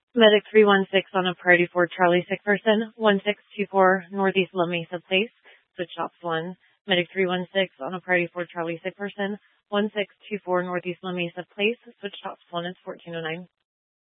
Medic 316 on a priority for Charlie sick person, 1624 Northeast La Mesa Place, switch ops 1. Medic 316 on a priority for Charlie sick person, 1624 Northeast La Mesa Place, switch ops 1 is 1409.